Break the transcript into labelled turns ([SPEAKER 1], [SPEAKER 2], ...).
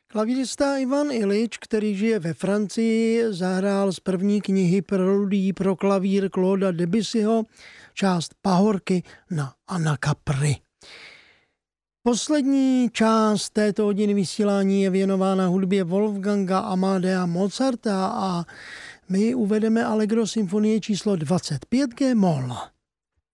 [SPEAKER 1] Klavírista Ivan Iljič, který žije ve Francii, zahrál z první knihy preludí pro klavír Clauda Debussyho část Pahorky na Anna Capri. Poslední část této hodiny vysílání je věnována hudbě Wolfganga Amadea Mozarta a my uvedeme Allegro symfonie číslo 25 G moll.